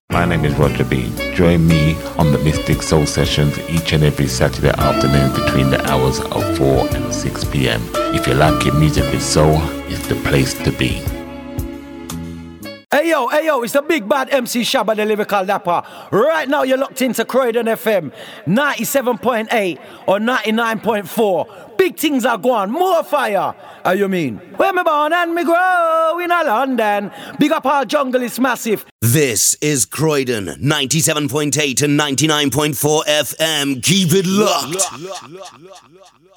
My name is Roger B. Join me on the Mystic Soul Sessions each and every Saturday afternoon between the hours of 4 and 6 p.m. If you like your music with soul, it's the place to be. Hey yo, it's the big bad MC Shabba, the lyrical rapper. Right now you're locked into Croydon FM 97.8 or 99.4. Big things are going, more fire. How you mean? Where me born and me grow in a London. Big up our jungle is massive. This is Croydon 97.8 and 99.4 FM. Keep it locked.